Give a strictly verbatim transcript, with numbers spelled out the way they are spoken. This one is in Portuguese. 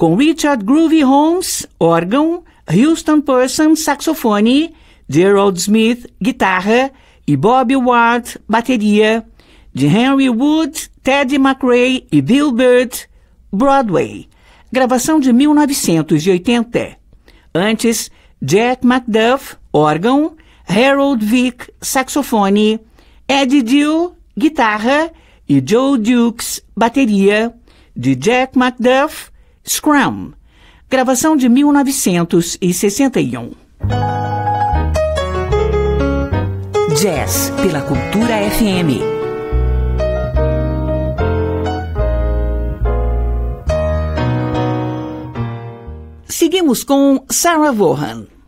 com Richard Groovy Holmes, órgão, Houston Person, saxofone, Gerald Smith, guitarra e Bobby Ward, bateria, de Henry Wood, Teddy McRae e Bill Bird, Broadway, gravação de mil novecentos e oitenta. Antes, Jack McDuff, órgão, Harold Vick, saxofone, Eddie Dill, guitarra e Joe Dukes, bateria, de Jack McDuff, Scrum, gravação de mil novecentos e sessenta e um. Jazz pela Cultura F M. Seguimos com Sarah Vaughan.